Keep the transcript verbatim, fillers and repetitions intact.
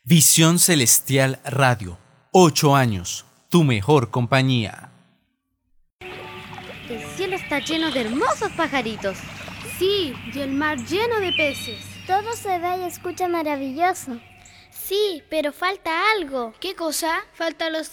Visión Celestial Radio. Ocho años. Tu mejor compañía. El cielo está lleno de hermosos pajaritos. Sí, y el mar lleno de peces. Todo se ve y escucha maravilloso. Sí, pero falta algo. ¿Qué cosa? Faltan los